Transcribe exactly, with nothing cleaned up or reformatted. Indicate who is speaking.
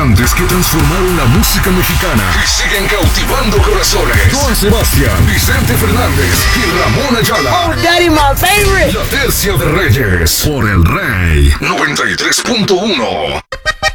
Speaker 1: gigantes que transformaron la música mexicana y siguen cautivando corazones. Don Sebastián, Vicente Fernández y Ramón Ayala.
Speaker 2: Oh, Daddy, my favorite.
Speaker 1: La Tercia de Reyes por el Rey noventa y tres punto uno.